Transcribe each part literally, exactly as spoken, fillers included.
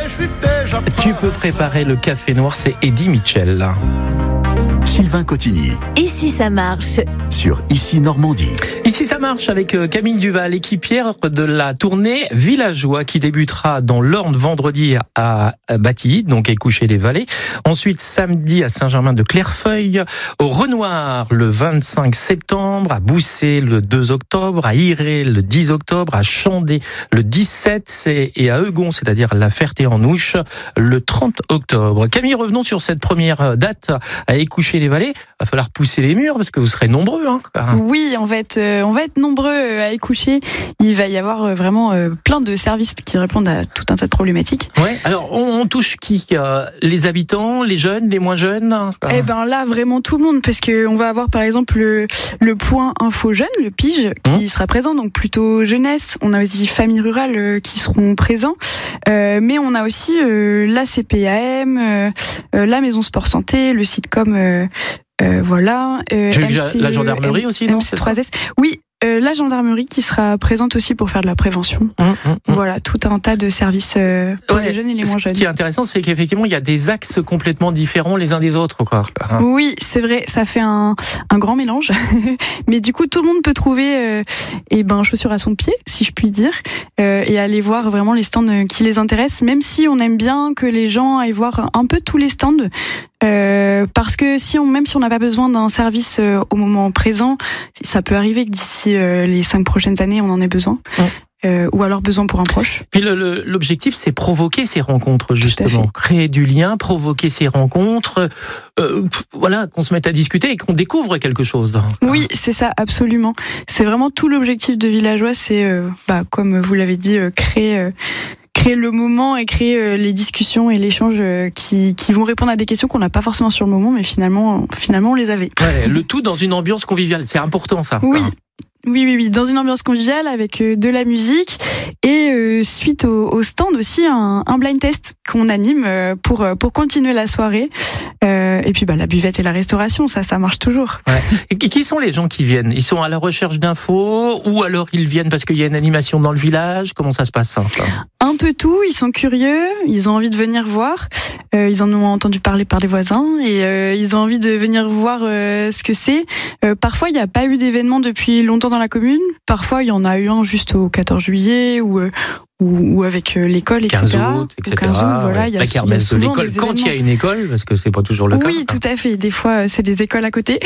Tu peux préparer le café noir, c'est Eddie Mitchell. Sylvain Cotigny. Ici ça marche. Sur Ici Normandie. Ici ça marche avec Camille Duval, équipière de la tournée Villageois qui débutera dans l'Orne vendredi à Batilly, donc Écouché-les-Vallées. Ensuite samedi à Saint-Germain-de-Clairefeuille, au Renoir le vingt-cinq septembre, à Boussay le deux octobre, à Iré le dix octobre, à Chandé le dix-sept et à Eugon, c'est-à-dire la Ferté-en-Ouche, le trente octobre. Camille, revenons sur cette première date à Écouché-les-Vallées. Va falloir pousser les murs parce que vous serez nombreux. Hein. Oui, on va être, euh, on va être nombreux à Écoucher. Il va y avoir euh, vraiment euh, plein de services qui répondent à tout un tas de problématiques. Ouais. Alors, on, on touche qui euh, les habitants, les jeunes, les moins jeunes. Eh ben là, vraiment tout le monde, parce que on va avoir par exemple le, le point info jeune, le Pige, qui mmh. sera présent, donc plutôt jeunesse. On a aussi familles rurales euh, qui seront présents, euh, mais on a aussi euh, la C P A M, euh, euh, la Maison Sport Santé, le sitcom. Euh, Euh, voilà. Euh, M C, la gendarmerie M, aussi, non M C trois S. Oui, euh, la gendarmerie qui sera présente aussi pour faire de la prévention. Mmh, mmh, voilà, tout un tas de services euh, pour ouais, les jeunes et les moins jeunes. Ce qui est intéressant, c'est qu'effectivement, il y a des axes complètement différents les uns des autres, quoi. Oui, c'est vrai, ça fait un, un grand mélange. Mais du coup, tout le monde peut trouver euh, eh ben, chaussures à son pied, si je puis dire, euh, et aller voir vraiment les stands qui les intéressent, même si on aime bien que les gens aillent voir un peu tous les stands. Euh, parce que si on, même si on n'a pas besoin d'un service euh, au moment présent, ça peut arriver que d'ici euh, les cinq prochaines années, on en ait besoin. Ouais. Euh, ou alors besoin pour un proche. Puis le, le, l'objectif, c'est provoquer ces rencontres, justement. Créer du lien, provoquer ces rencontres, euh, voilà, qu'on se mette à discuter et qu'on découvre quelque chose. Oui, c'est ça, absolument. C'est vraiment tout l'objectif de Villageois, c'est, euh, bah, comme vous l'avez dit, euh, créer... Euh, créer le moment et créer euh, les discussions et l'échange euh, qui, qui vont répondre à des questions qu'on n'a pas forcément sur le moment, mais finalement, finalement on les avait. Ouais, le tout dans une ambiance conviviale, c'est important ça. Oui. Oui, oui, oui, dans une ambiance conviviale avec euh, de la musique et euh, suite au, au stand aussi un, un blind test qu'on anime euh, pour pour continuer la soirée euh, et puis bah la buvette et la restauration, ça ça marche toujours. Ouais. Et qui sont les gens qui viennent ? Ils sont à la recherche d'infos ou alors ils viennent parce qu'il y a une animation dans le village ? Comment ça se passe ça ? Un peu tout, ils sont curieux, ils ont envie de venir voir, euh, ils en ont entendu parler par les voisins et euh, ils ont envie de venir voir euh, ce que c'est. Euh, parfois il n'y a pas eu d'événement depuis longtemps dans la commune. Parfois, il y en a eu un juste au quatorze juillet ou, ou, ou avec l'école, et cetera. quinze août, et cetera. quinze août, voilà, ouais. Il y a, la kermesse de l'école, quand il y a une école, parce que c'est pas toujours le cas. Oui, tout à fait. Des fois, c'est des écoles à côté.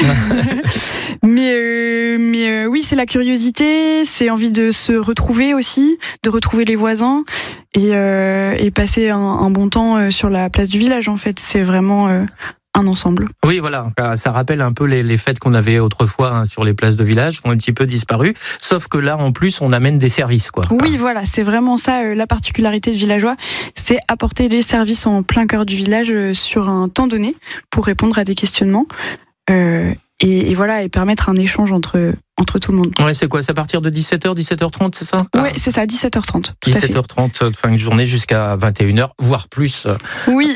mais euh, mais euh, oui, c'est la curiosité, c'est envie de se retrouver aussi, de retrouver les voisins et, euh, et passer un, un bon temps sur la place du village, en fait. C'est vraiment... Euh, un ensemble. Oui, voilà, ça rappelle un peu les, les fêtes qu'on avait autrefois hein, sur les places de village, qui ont un petit peu disparu, sauf que là, en plus, on amène des services, quoi. Oui, voilà, c'est vraiment ça, euh, la particularité de Villageois, c'est apporter les services en plein cœur du village euh, sur un temps donné, pour répondre à des questionnements, euh, et, et voilà, et permettre un échange entre... entre tout le monde. Ouais, c'est quoi ? C'est à partir de dix-sept heures, dix-sept heures trente, c'est ça ? Oui, c'est ça, dix-sept heures trente. Tout dix-sept heures trente, fin de journée jusqu'à vingt et une heures, voire plus. Oui.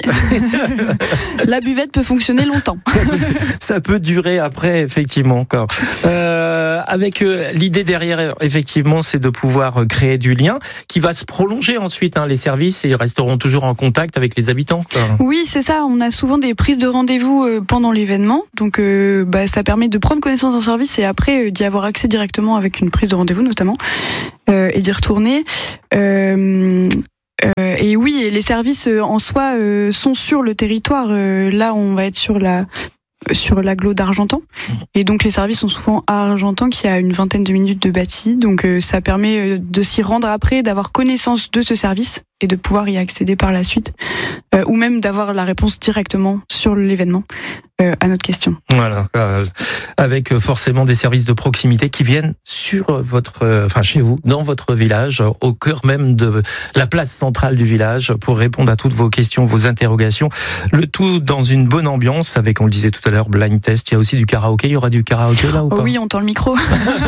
La buvette peut fonctionner longtemps. Ça peut, ça peut durer après, effectivement, encore. Euh, avec euh, l'idée derrière, effectivement, c'est de pouvoir créer du lien qui va se prolonger ensuite. Hein, les services ils resteront toujours en contact avec les habitants. Quoi. Oui, c'est ça. On a souvent des prises de rendez-vous euh, pendant l'événement. Donc, euh, bah, ça permet de prendre connaissance d'un service et après euh, d'y avoir accès directement avec une prise de rendez-vous notamment euh, et d'y retourner. Euh, euh, et oui, et les services euh, en soi euh, sont sur le territoire. Euh, là, on va être sur la sur l'agglo d'Argentan. Et donc les services sont souvent à Argentan qui a une vingtaine de minutes de Batilly. Donc euh, ça permet de s'y rendre après, d'avoir connaissance de ce service et de pouvoir y accéder par la suite. Euh, ou même d'avoir la réponse directement sur l'événement euh, à notre question. Voilà, euh, avec forcément des services de proximité qui viennent sur votre, euh, enfin chez vous, dans votre village, au cœur même de la place centrale du village, pour répondre à toutes vos questions, vos interrogations. Le tout dans une bonne ambiance, avec, on le disait tout à l'heure, blind test. Il y a aussi du karaoké. Il y aura du karaoké là ou pas ? Oh oui, on tend le micro.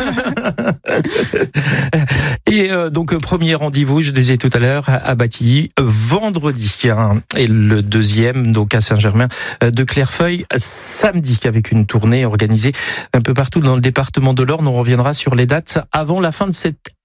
Et euh, donc premier rendez-vous, je disais tout à l'heure, à Batilly, vendredi, hein, et le deuxième donc à Saint-Germain de Clairefeuille samedi, avec une tournée organisée un peu partout dans le département de l'Orne. On reviendra sur les dates avant la fin de cette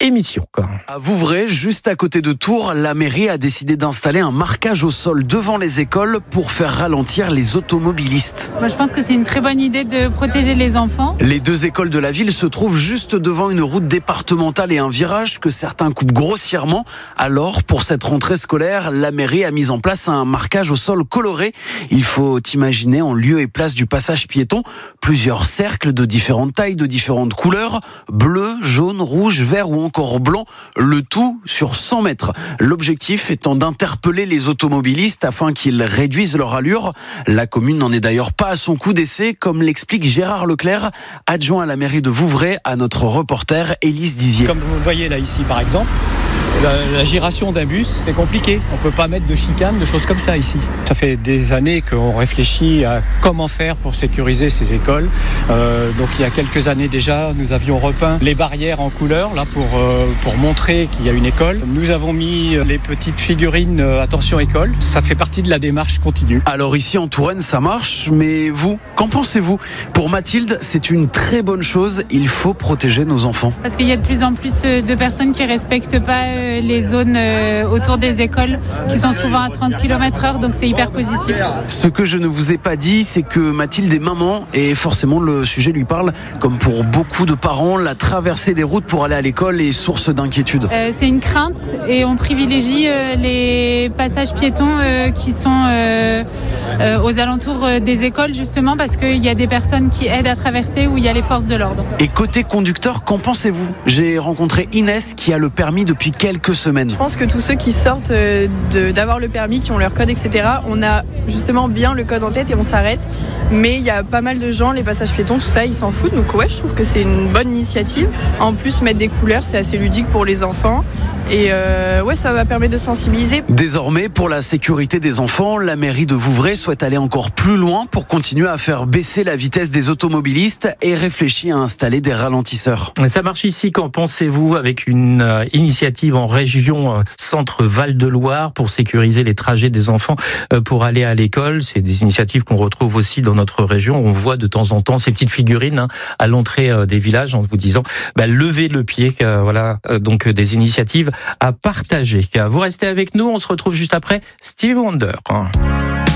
émission. Quoi. À Vouvray, juste à côté de Tours, la mairie a décidé d'installer un marquage au sol devant les écoles pour faire ralentir les automobilistes. Moi, je pense que c'est une très bonne idée de protéger les enfants. Les deux écoles de la ville se trouvent juste devant une route départementale et un virage que certains coupent grossièrement. Alors, pour cette rentrée scolaire, la mairie a mis en place un marquage au sol coloré. Il faut imaginer en lieu et place du passage piéton plusieurs cercles de différentes tailles, de différentes couleurs, bleu, jaune, rouge, vert ou encore blanc, le tout sur cent mètres. L'objectif étant d'interpeller les automobilistes afin qu'ils réduisent leur allure. La commune n'en est d'ailleurs pas à son coup d'essai, comme l'explique Gérard Leclerc, adjoint à la mairie de Vouvray, à notre reporter Élise Dizier. Comme vous le voyez là ici par exemple, La, la giration d'un bus, c'est compliqué. On peut pas mettre de chicane, de choses comme ça ici. Ça fait des années qu'on réfléchit à comment faire pour sécuriser ces écoles. Euh, donc il y a quelques années déjà, nous avions repeint les barrières en couleur là pour euh, pour montrer qu'il y a une école. Nous avons mis les petites figurines euh, attention école. Ça fait partie de la démarche continue. Alors ici en Touraine, ça marche, mais vous, qu'en pensez-vous ? Pour Mathilde, c'est une très bonne chose. Il faut protéger nos enfants. Parce qu'il y a de plus en plus de personnes qui respectent pas les zones autour des écoles qui sont souvent à trente kilomètres heure, donc c'est hyper positif. Ce que je ne vous ai pas dit, c'est que Mathilde est maman et forcément le sujet lui parle. Comme pour beaucoup de parents, la traversée des routes pour aller à l'école est source d'inquiétude. Euh, c'est une crainte et on privilégie euh, les passages piétons euh, qui sont euh, euh, aux alentours des écoles justement parce qu'il y a des personnes qui aident à traverser où il y a les forces de l'ordre. Et côté conducteur, qu'en pensez-vous ? J'ai rencontré Inès qui a le permis depuis quelques semaines. Je pense que tous ceux qui sortent de, d'avoir le permis, qui ont leur code, et cetera, on a justement bien le code en tête et on s'arrête. Mais il y a pas mal de gens, les passages piétons, tout ça, ils s'en foutent. Donc ouais, je trouve que c'est une bonne initiative. En plus, mettre des couleurs, c'est assez ludique pour les enfants. Et euh, ouais, ça va permettre de sensibiliser. Désormais, pour la sécurité des enfants, la mairie de Vouvray souhaite aller encore plus loin pour continuer à faire baisser la vitesse des automobilistes et réfléchit à installer des ralentisseurs. Ça marche ici, qu'en pensez-vous, avec une euh, initiative en région euh, Centre Val-de-Loire pour sécuriser les trajets des enfants euh, pour aller à l'école. C'est des initiatives qu'on retrouve aussi dans notre région. On voit de temps en temps ces petites figurines hein, à l'entrée euh, des villages en vous disant bah, levez le pied. Euh, voilà, euh, donc euh, des initiatives à partager. Vous restez avec nous, on se retrouve juste après Stevie Wonder.